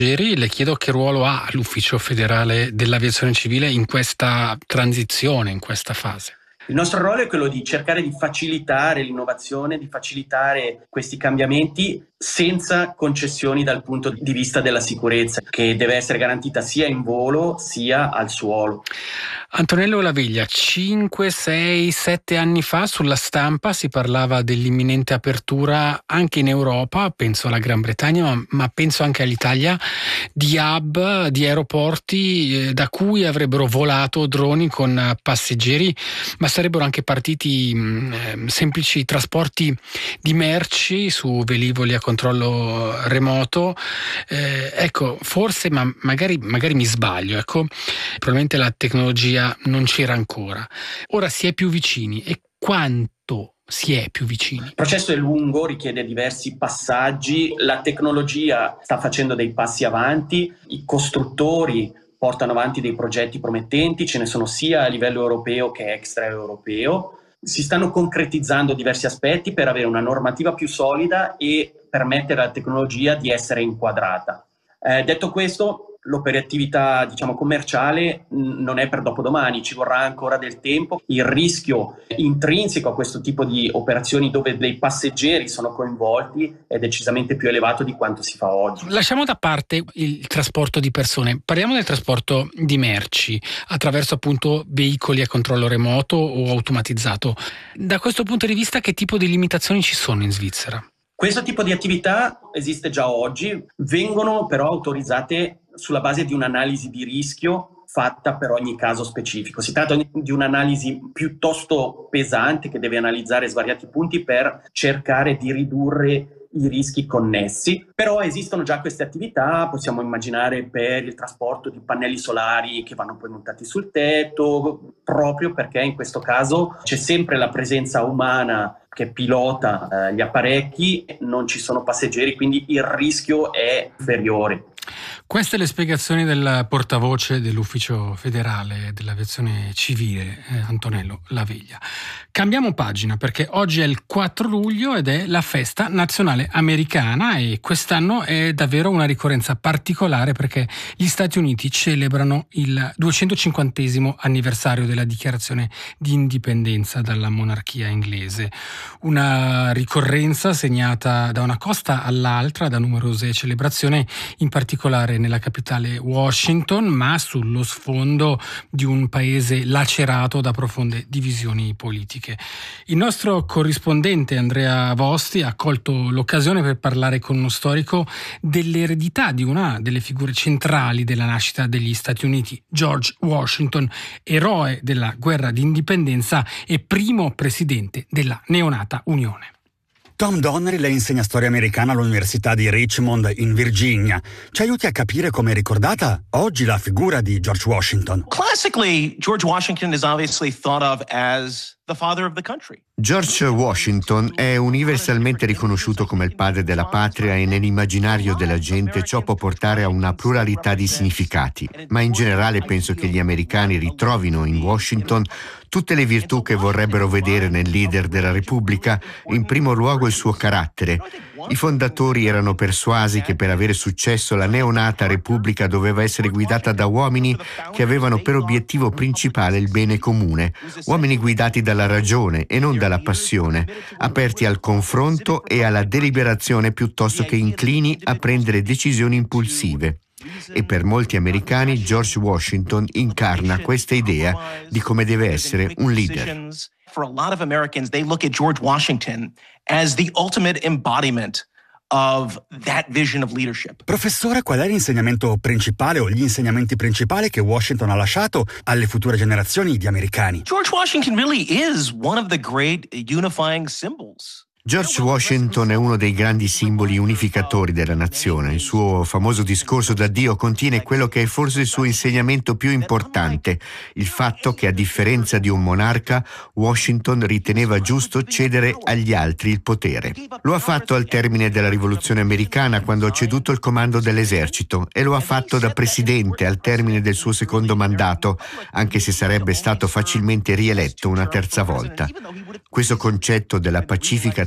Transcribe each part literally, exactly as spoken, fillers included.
Ieri le chiedo che ruolo ha l'Ufficio Federale dell'Aviazione Civile in questa transizione, in questa fase. Il nostro ruolo è quello di cercare di facilitare l'innovazione, di facilitare questi cambiamenti senza concessioni dal punto di vista della sicurezza, che deve essere garantita sia in volo sia al suolo. Antonello Laveglia, cinque, sei, sette anni fa sulla stampa si parlava dell'imminente apertura anche in Europa, penso alla Gran Bretagna, ma, ma penso anche all'Italia, di hub, di aeroporti eh, da cui avrebbero volato droni con passeggeri, ma sarebbero anche partiti mh, semplici trasporti di merci su velivoli a controllo remoto. Eh, ecco, forse, ma magari, magari mi sbaglio, ecco, probabilmente la tecnologia non c'era ancora. Ora si è più vicini. E quanto si è più vicini? Il processo è lungo, richiede diversi passaggi, la tecnologia sta facendo dei passi avanti, i costruttori portano avanti dei progetti promettenti, ce ne sono sia a livello europeo che extraeuropeo. Si stanno concretizzando diversi aspetti per avere una normativa più solida e permettere alla tecnologia di essere inquadrata. Eh, detto questo, l'operatività, diciamo, commerciale mh, non è per dopodomani, ci vorrà ancora del tempo. Il rischio intrinseco a questo tipo di operazioni dove dei passeggeri sono coinvolti è decisamente più elevato di quanto si fa oggi. Lasciamo da parte il trasporto di persone, parliamo del trasporto di merci attraverso appunto veicoli a controllo remoto o automatizzato. Da questo punto di vista, che tipo di limitazioni ci sono in Svizzera? Questo tipo di attività esiste già oggi, vengono però autorizzate sulla base di un'analisi di rischio fatta per ogni caso specifico. Si tratta di un'analisi piuttosto pesante che deve analizzare svariati punti per cercare di ridurre i rischi connessi, però esistono già queste attività, possiamo immaginare per il trasporto di pannelli solari che vanno poi montati sul tetto, proprio perché in questo caso c'è sempre la presenza umana che pilota eh, gli apparecchi, non ci sono passeggeri, quindi il rischio è inferiore. Queste le spiegazioni del portavoce dell'Ufficio Federale dell'Aviazione Civile, eh, Antonello Laveglia. Cambiamo pagina perché oggi è il quattro luglio ed è la festa nazionale americana e quest'anno è davvero una ricorrenza particolare perché gli Stati Uniti celebrano il duecentocinquantesimo anniversario della dichiarazione di indipendenza dalla monarchia inglese. Una ricorrenza segnata da una costa all'altra da numerose celebrazioni, in particolare nella capitale Washington, ma sullo sfondo di un paese lacerato da profonde divisioni politiche. Il nostro corrispondente Andrea Vosti ha colto l'occasione per parlare con uno storico dell'eredità di una delle figure centrali della nascita degli Stati Uniti, George Washington, eroe della guerra d'indipendenza e primo presidente della neonata Unione. Tom Donnery le insegna storia americana all'Università di Richmond in Virginia. Ci aiuti a capire come è ricordata oggi la figura di George Washington. Classically, George Washington is obviously thought of as the father of the country. George Washington è universalmente riconosciuto come il padre della patria e nell'immaginario della gente ciò può portare a una pluralità di significati, ma in generale penso che gli americani ritrovino in Washington tutte le virtù che vorrebbero vedere nel leader della Repubblica, in primo luogo il suo carattere. I fondatori erano persuasi che per avere successo la neonata Repubblica doveva essere guidata da uomini che avevano per obiettivo principale il bene comune, uomini guidati dalla ragione e non dalla passione, aperti al confronto e alla deliberazione piuttosto che inclini a prendere decisioni impulsive. E per molti americani George Washington incarna questa idea di come deve essere un leader. For a lot of Americans, they look at George Washington as the ultimate embodiment of that vision of leadership. Professore, qual è l'insegnamento principale o gli insegnamenti principali che Washington ha lasciato alle future generazioni di americani? George Washington really is one of the great unifying symbols. George Washington è uno dei grandi simboli unificatori della nazione. Il suo famoso discorso d'addio contiene quello che è forse il suo insegnamento più importante, il fatto che a differenza di un monarca, Washington riteneva giusto cedere agli altri il potere. Lo ha fatto al termine della Rivoluzione americana quando ha ceduto il comando dell'esercito e lo ha fatto da presidente al termine del suo secondo mandato, anche se sarebbe stato facilmente rieletto una terza volta. Questo concetto della pacifica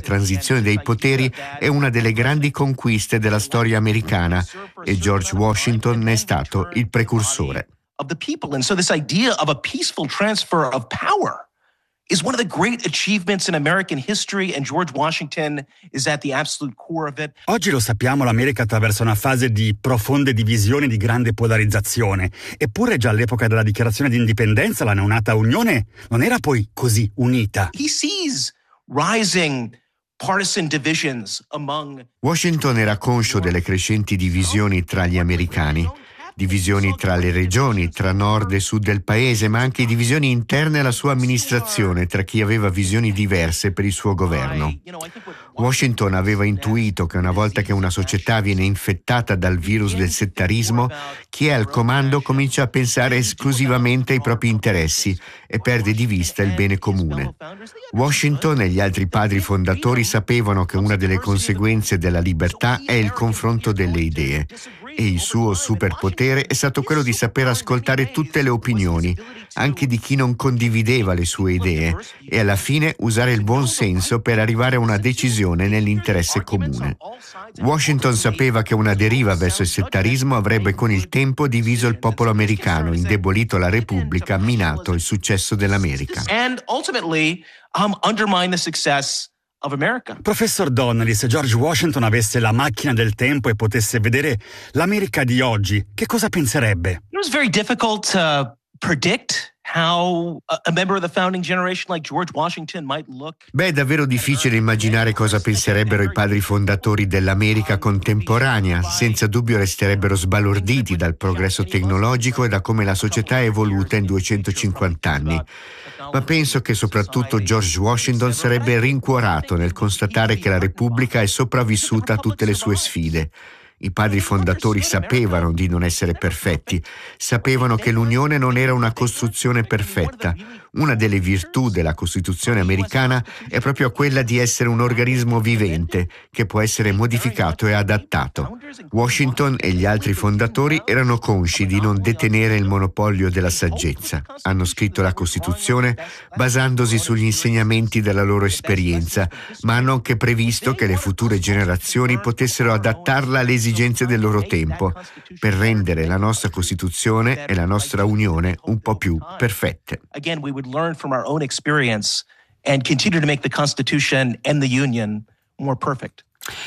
transizione dei poteri è una delle grandi conquiste della storia americana e George Washington ne è stato il precursore. Of the people. And so this idea of a peaceful transfer of power is one of the great achievements in American history, and George Washington is at the absolute core of it. Oggi lo sappiamo, l'America attraversa una fase di profonde divisioni, di grande polarizzazione. Eppure già all'epoca della dichiarazione di indipendenza la neonata Unione non era poi così unita. He sees rising partisan divisions among... Washington era conscio delle crescenti divisioni tra gli americani. Divisioni tra le regioni, tra nord e sud del paese, ma anche divisioni interne alla sua amministrazione, tra chi aveva visioni diverse per il suo governo. Washington aveva intuito che una volta che una società viene infettata dal virus del settarismo, chi è al comando comincia a pensare esclusivamente ai propri interessi e perde di vista il bene comune. Washington e gli altri padri fondatori sapevano che una delle conseguenze della libertà è il confronto delle idee. E il suo superpotere è stato quello di saper ascoltare tutte le opinioni, anche di chi non condivideva le sue idee, e alla fine usare il buon senso per arrivare a una decisione nell'interesse comune. Washington sapeva che una deriva verso il settarismo avrebbe con il tempo diviso il popolo americano, indebolito la Repubblica, minato il successo dell'America. And ultimately um, undermine the success of America. Professor Donnelly, se George Washington avesse la macchina del tempo e potesse vedere l'America di oggi, che cosa penserebbe? It was very difficult to predict how a member of the founding generation like George Washington might look. Beh, è davvero difficile immaginare cosa penserebbero i padri fondatori dell'America contemporanea. Senza dubbio resterebbero sbalorditi dal progresso tecnologico e da come la società è evoluta in duecentocinquanta anni. Ma penso che soprattutto George Washington sarebbe rincuorato nel constatare che la Repubblica è sopravvissuta a tutte le sue sfide. I padri fondatori sapevano di non essere perfetti, sapevano che l'Unione non era una costruzione perfetta. Una delle virtù della Costituzione americana è proprio quella di essere un organismo vivente che può essere modificato e adattato. Washington e gli altri fondatori erano consci di non detenere il monopolio della saggezza. Hanno scritto la Costituzione basandosi sugli insegnamenti della loro esperienza, ma hanno anche previsto che le future generazioni potessero adattarla alle esigenze del loro tempo, per rendere la nostra Costituzione e la nostra Unione un po' più perfette. Again, we would learn from our own experience and continue to make the Constitution and the Union more perfect.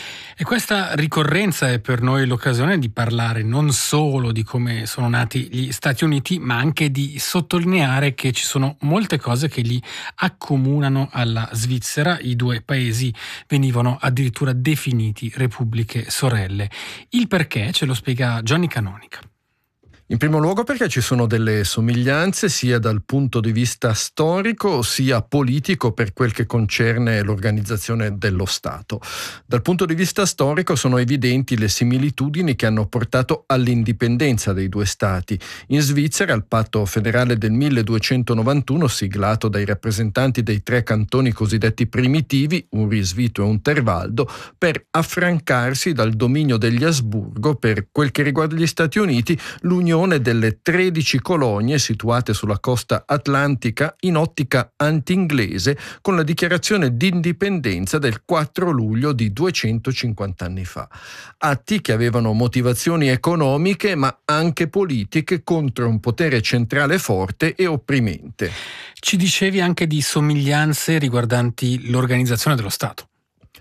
E questa ricorrenza è per noi l'occasione di parlare non solo di come sono nati gli Stati Uniti, ma anche di sottolineare che ci sono molte cose che li accomunano alla Svizzera. I due paesi venivano addirittura definiti repubbliche sorelle. Il perché ce lo spiega Gianni Canonica. In primo luogo perché ci sono delle somiglianze sia dal punto di vista storico sia politico per quel che concerne l'organizzazione dello Stato. Dal punto di vista storico sono evidenti le similitudini che hanno portato all'indipendenza dei due Stati. In Svizzera il patto federale del milleduecentonovantuno, siglato dai rappresentanti dei tre cantoni cosiddetti primitivi, un Risvito e un Tervaldo, per affrancarsi dal dominio degli Asburgo. Per quel che riguarda gli Stati Uniti, l'unione delle tredici colonie situate sulla costa atlantica in ottica anti-inglese, con la dichiarazione di indipendenza del quattro luglio di duecentocinquanta anni fa. Atti che avevano motivazioni economiche ma anche politiche contro un potere centrale forte e opprimente. Ci dicevi anche di somiglianze riguardanti l'organizzazione dello Stato.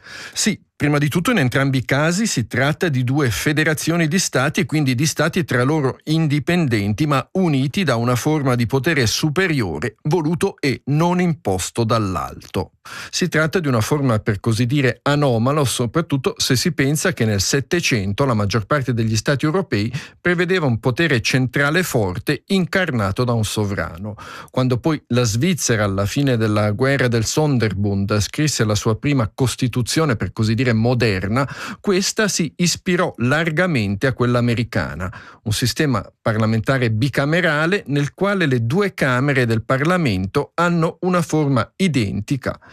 Sì, prima di tutto in entrambi i casi si tratta di due federazioni di stati e quindi di stati tra loro indipendenti ma uniti da una forma di potere superiore voluto e non imposto dall'alto. Si tratta di una forma per così dire anomala, soprattutto se si pensa che nel Settecento la maggior parte degli stati europei prevedeva un potere centrale forte incarnato da un sovrano. Quando poi la Svizzera alla fine della guerra del Sonderbund scrisse la sua prima costituzione per così dire moderna, questa si ispirò largamente a quella americana, un sistema parlamentare bicamerale nel quale le due camere del Parlamento hanno una forma identica.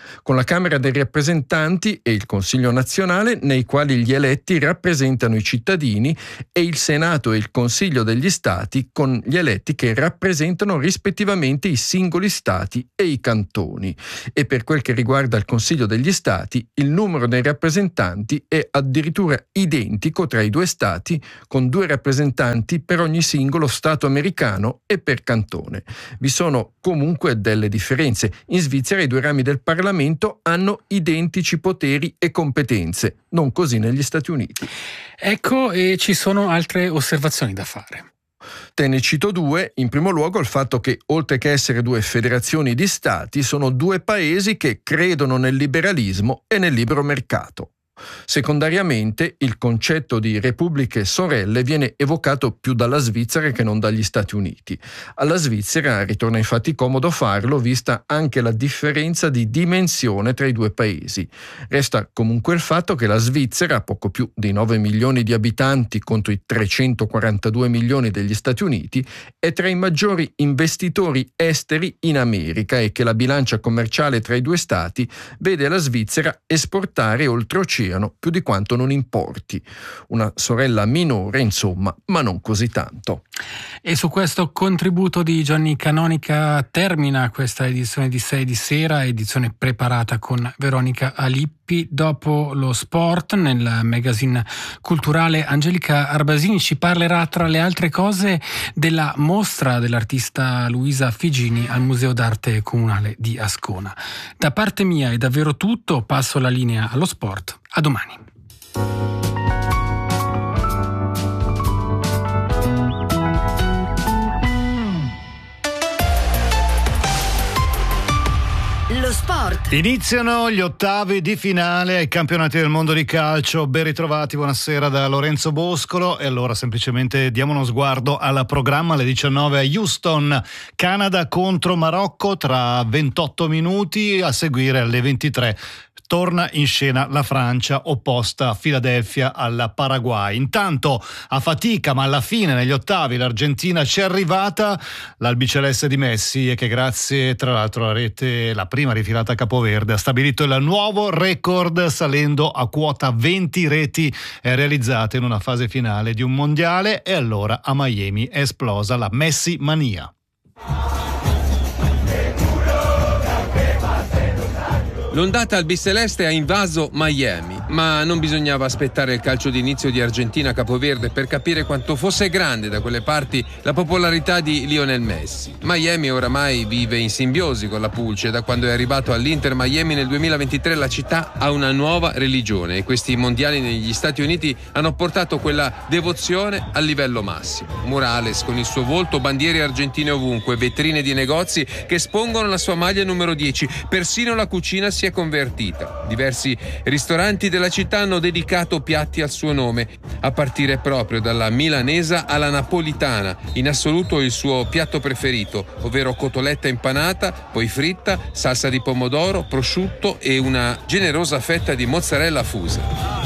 con la Camera dei rappresentanti e il Consiglio nazionale, nei quali gli eletti rappresentano i cittadini, e il Senato e il Consiglio degli Stati, con gli eletti che rappresentano rispettivamente i singoli Stati e i cantoni. E per quel che riguarda il Consiglio degli Stati, il numero dei rappresentanti è addirittura identico tra i due Stati, con due rappresentanti per ogni singolo Stato americano e per cantone. Vi sono comunque delle differenze. In Svizzera i due rami del Parlamento hanno identici poteri e competenze, non così negli Stati Uniti. Ecco, e ci sono altre osservazioni da fare. Te ne cito due. In primo luogo il fatto che, oltre che essere due federazioni di stati, sono due paesi che credono nel liberalismo e nel libero mercato. Secondariamente, il concetto di repubbliche sorelle viene evocato più dalla Svizzera che non dagli Stati Uniti. Alla Svizzera ritorna infatti comodo farlo, vista anche la differenza di dimensione tra i due paesi. Resta comunque il fatto che la Svizzera, poco più di nove milioni di abitanti contro i trecentoquarantadue milioni degli Stati Uniti, è tra i maggiori investitori esteri in America e che la bilancia commerciale tra i due stati vede la Svizzera esportare oltreoceano più di quanto non importi. Una sorella minore, insomma, ma non così tanto. E su questo contributo di Gianni Canonica termina questa edizione di sei di sera, edizione preparata con Veronica Alippi. Dopo lo sport, nel magazine culturale, Angelica Arbasini ci parlerà, tra le altre cose, della mostra dell'artista Luisa Figini al Museo d'Arte Comunale di Ascona. Da parte mia è davvero tutto, passo la linea allo sport. A domani. Lo sport. Iniziano gli ottavi di finale ai campionati del mondo di calcio. Ben ritrovati, buonasera da Lorenzo Boscolo. E allora semplicemente diamo uno sguardo al programma. Alle diciannove a Houston, Canada contro Marocco tra ventotto minuti. A seguire alle ventitré torna in scena la Francia, opposta a Philadelphia al Paraguay. Intanto, a fatica, ma alla fine negli ottavi l'Argentina ci è arrivata, l'albiceleste di Messi, e che grazie tra l'altro alla rete, la prima rifilata a Capoverde, ha stabilito il nuovo record salendo a quota venti reti realizzate in una fase finale di un mondiale. E allora a Miami è esplosa la Messi mania. L'ondata albiceleste ha invaso Miami, ma non bisognava aspettare il calcio d'inizio di Argentina-Capoverde per capire quanto fosse grande da quelle parti la popolarità di Lionel Messi. Miami oramai vive in simbiosi con la Pulce. Da quando è arrivato all'Inter Miami nel duemilaventitré la città ha una nuova religione, e questi mondiali negli Stati Uniti hanno portato quella devozione al livello massimo. Murales con il suo volto, bandiere argentine ovunque, vetrine di negozi che espongono la sua maglia numero dieci, persino la cucina si è convertita. Diversi ristoranti della città hanno dedicato piatti al suo nome, a partire proprio dalla milanesa alla napolitana, in assoluto il suo piatto preferito, ovvero cotoletta impanata, poi fritta, salsa di pomodoro, prosciutto e una generosa fetta di mozzarella fusa.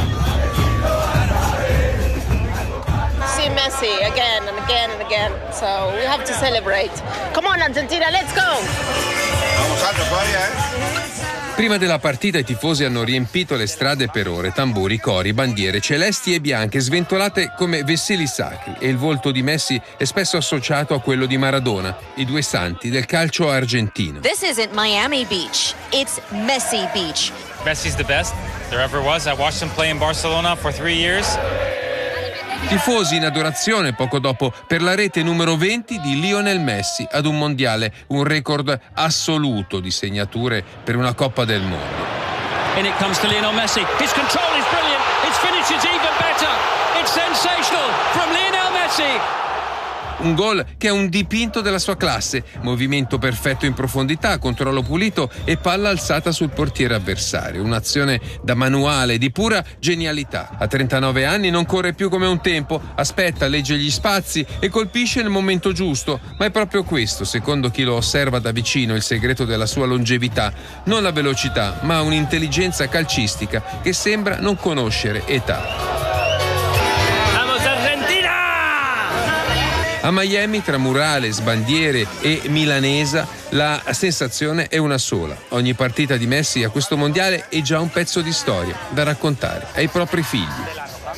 See Messi again and again and again, so we have to celebrate. Come on Argentina, let's go! Vamos alto todavía, eh? Prima della partita i tifosi hanno riempito le strade per ore, tamburi, cori, bandiere celesti e bianche sventolate come vessili sacri, e il volto di Messi è spesso associato a quello di Maradona, i due santi del calcio argentino. This isn't Miami Beach, it's Messi Beach. Messi's the best there ever was. I watched him play in Barcelona for three years. Tifosi in adorazione poco dopo per la rete numero venti di Lionel Messi ad un mondiale, un record assoluto di segnature per una Coppa del Mondo. And it comes to Lionel Messi. His control is brilliant. His finish is even better. It's sensational from Lionel Messi. Un gol che è un dipinto della sua classe, movimento perfetto in profondità, controllo pulito e palla alzata sul portiere avversario. Un'azione da manuale di pura genialità. A trentanove anni non corre più come un tempo, aspetta, legge gli spazi e colpisce nel momento giusto. Ma è proprio questo, secondo chi lo osserva da vicino, il segreto della sua longevità. Non la velocità, ma un'intelligenza calcistica che sembra non conoscere età. Vamos Argentina! A A Miami, tra murales, bandiere e milanesa, la sensazione è una sola. Ogni partita di Messi a questo mondiale è già un pezzo di storia da raccontare ai propri figli.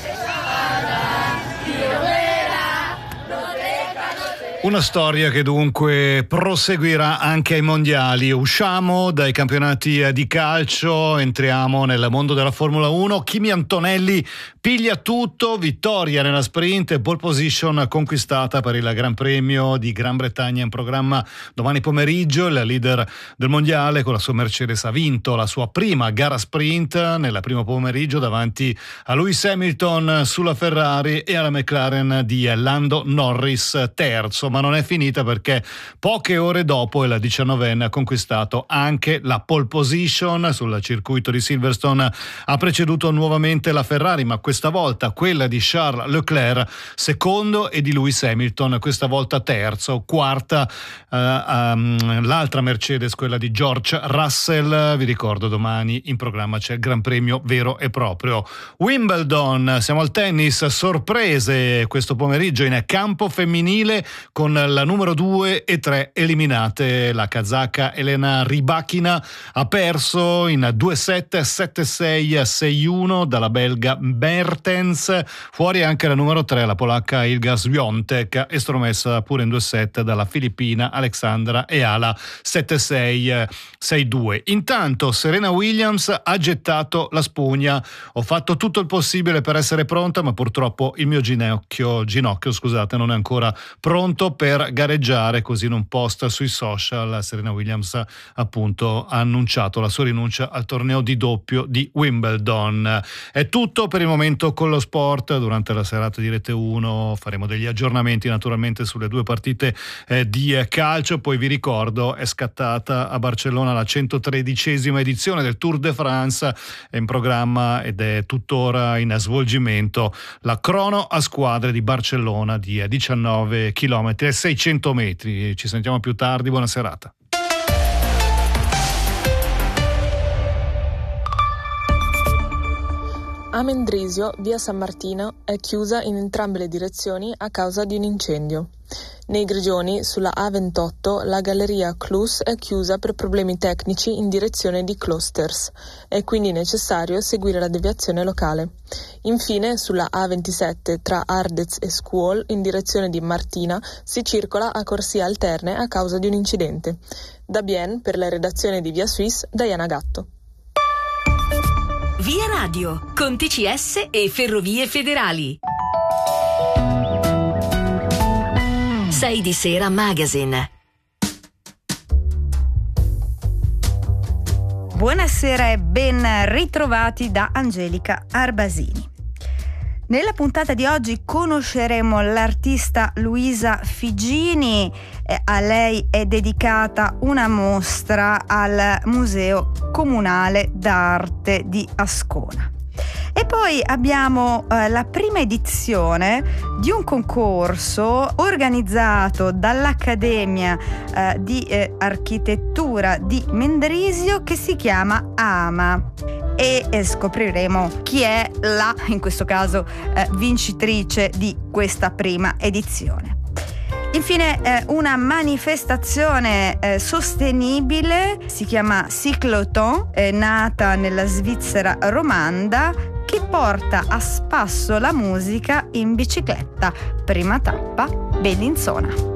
Una storia che dunque proseguirà anche ai mondiali. Usciamo dai campionati di calcio, entriamo nel mondo della Formula uno. Kimi Antonelli piglia tutto, vittoria nella sprint e pole position conquistata per il Gran Premio di Gran Bretagna in programma domani pomeriggio. Il leader del mondiale con la sua Mercedes ha vinto la sua prima gara sprint nel primo pomeriggio davanti a Lewis Hamilton sulla Ferrari e alla McLaren di Lando Norris terzo. Ma non è finita, perché poche ore dopo il diciannovenne ha conquistato anche la pole position sul circuito di Silverstone. Ha preceduto nuovamente la Ferrari, ma questa volta quella di Charles Leclerc secondo e di Lewis Hamilton questa volta terzo. Quarta uh, um, l'altra Mercedes, quella di George Russell. Vi ricordo, domani in programma c'è il Gran Premio vero e proprio. Wimbledon, siamo al tennis, sorprese questo pomeriggio in campo femminile con la numero due e tre eliminate. La kazaka Elena Rybakina ha perso in due sette, sette sei, sei uno dalla belga Mertens. Fuori anche la numero tre, la polacca Iga Swiatek, estromessa pure in due set dalla filippina Alexandra Eala, sette sei, sei due. Intanto Serena Williams ha gettato la spugna. Ho fatto tutto il possibile per essere pronta, ma purtroppo il mio ginocchio, ginocchio scusate, non è ancora pronto per gareggiare. Così in un post sui social Serena Williams appunto ha annunciato la sua rinuncia al torneo di doppio di Wimbledon. È tutto per il momento con lo sport. Durante la serata di Rete uno faremo degli aggiornamenti naturalmente sulle due partite eh, di calcio. Poi vi ricordo è scattata a Barcellona la centotredicesima edizione del Tour de France, è in programma ed è tuttora in svolgimento la crono a squadre di Barcellona di diciannove chilometri e seicento metri. Ci sentiamo più tardi, buona serata. A Mendrisio, via San Martino è chiusa in entrambe le direzioni a causa di un incendio. Nei Grigioni, sulla A ventotto, la galleria Clus è chiusa per problemi tecnici in direzione di Klosters. È quindi necessario seguire la deviazione locale. Infine, sulla A ventisette, tra Ardez e Scuol, in direzione di Martina, si circola a corsie alterne a causa di un incidente. Da Bien, per la redazione di Via Suisse, Diana Gatto. Via Radio, con T C S e Ferrovie Federali. sei di sera Magazine. Buonasera e ben ritrovati da Angelica Arbasini. Nella puntata di oggi conosceremo l'artista Luisa Figini. A lei è dedicata una mostra al Museo Comunale d'Arte di Ascona. E poi abbiamo eh, la prima edizione di un concorso organizzato dall'Accademia eh, di eh, Architettura di Mendrisio che si chiama AMA. E eh, scopriremo chi è la, in questo caso, eh, vincitrice di questa prima edizione. Infine eh, una manifestazione eh, sostenibile, si chiama Cycloton, è nata nella Svizzera romanda, che porta a spasso la musica in bicicletta. Prima tappa, Bellinzona.